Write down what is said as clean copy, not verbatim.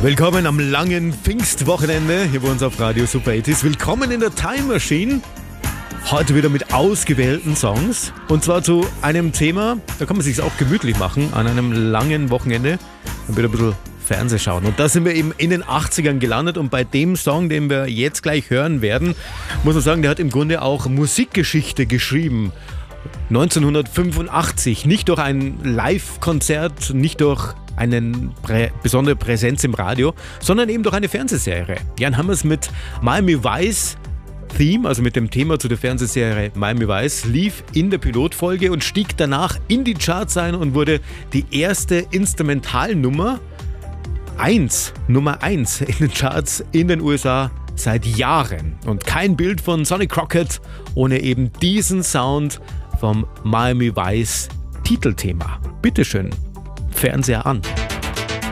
Willkommen am langen Pfingstwochenende hier bei uns auf Radio Super 80s. Willkommen in der Time Machine. Heute wieder mit ausgewählten Songs. Und zwar zu einem Thema, da kann man sich auch gemütlich machen an einem langen Wochenende. Dann wieder ein bisschen Fernseh schauen. Und da sind wir eben in den 80ern gelandet. Und bei dem Song, den wir jetzt gleich hören werden, muss man sagen, der hat im Grunde auch Musikgeschichte geschrieben. 1985. Nicht durch ein Live-Konzert, nicht durch eine besondere Präsenz im Radio, sondern eben durch eine Fernsehserie. Jan Hammers mit Miami Vice Theme, also mit dem Thema zu der Fernsehserie Miami Vice, lief in der Pilotfolge und stieg danach in die Charts ein und wurde die erste Instrumentalnummer Nummer 1 in den Charts in den USA seit Jahren. Und kein Bild von Sonny Crockett ohne eben diesen Sound vom Miami Vice Titelthema. Bitteschön. Fernseher an.